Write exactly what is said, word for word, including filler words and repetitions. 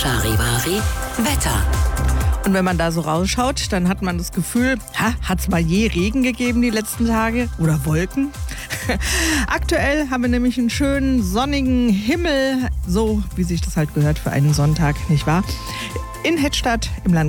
Charivari Wetter. Und wenn man da so rausschaut, dann hat man das Gefühl, hat es mal je Regen gegeben die letzten Tage oder Wolken? Aktuell haben wir nämlich einen schönen sonnigen Himmel, so wie sich das halt gehört für einen Sonntag, nicht wahr? In Hettstadt im Land